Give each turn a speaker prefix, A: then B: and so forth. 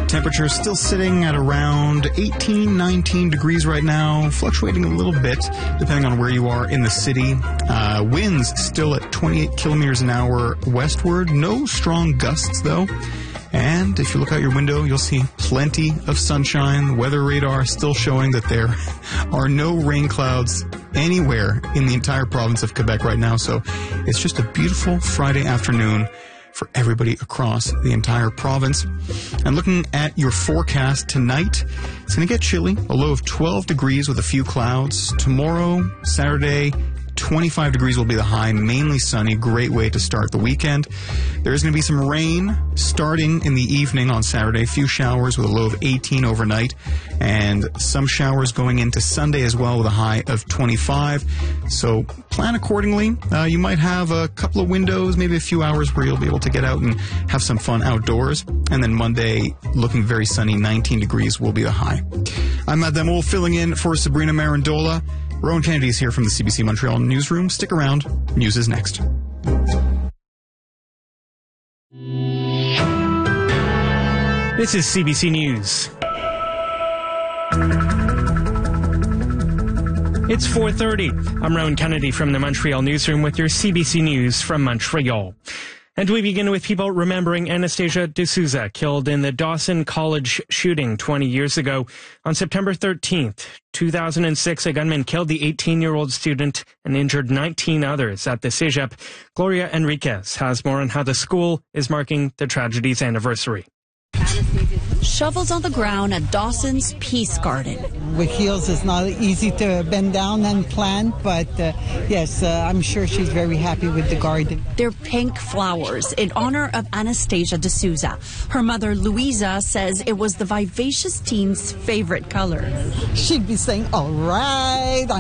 A: Temperature still sitting at around 18, 19 degrees right now, fluctuating a little bit depending on where you are in the city. Winds still at 28 kilometers an hour westward. No strong gusts, though. And if you look out your window, you'll see plenty of sunshine. The weather radar still showing that there are no rain clouds anywhere in the entire province of Quebec right now. So it's just a beautiful Friday afternoon for everybody across the entire province. And looking at your forecast tonight, it's going to get chilly, a low of 12 degrees with a few clouds. Tomorrow, Saturday, 25 degrees will be the high, mainly sunny. Great way to start the weekend. There is going to be some rain starting in the evening on Saturday. A few showers with a low of 18 overnight, and some showers going into Sunday as well with a high of 25. So plan accordingly. You might have a couple of windows, maybe a few hours where you'll be able to get out and have some fun outdoors. And then Monday, looking very sunny, 19 degrees will be the high. I'm Matt Demol, filling in for Sabrina Marandola. Rowan Kennedy is here from the CBC Montreal newsroom. Stick around. News is next.
B: This is CBC News. It's 4:30. I'm Rowan Kennedy from the Montreal newsroom with your CBC News from Montreal. And we begin with people remembering Anastasia D'Souza, killed in the Dawson College shooting 20 years ago. On September 13th, 2006, a gunman killed the 18-year-old student and injured 19 others at the Cégep. Gloria Enriquez has more on how the school is marking the tragedy's anniversary.
C: Shovels on the ground at Dawson's Peace Garden.
D: With heels, it's not easy to bend down and plant, but yes, I'm sure she's very happy with the garden.
C: They're pink flowers in honor of Anastasia D'Souza. Her mother, Louisa, says it was the vivacious teen's favorite color.
D: She'd be saying, all right,